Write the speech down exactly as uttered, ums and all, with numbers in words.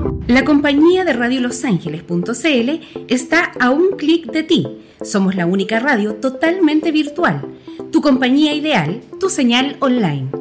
La compañía de radio los ángeles punto c l está a un clic de ti. Somos la única radio totalmente virtual. Tu compañía ideal, tu señal online.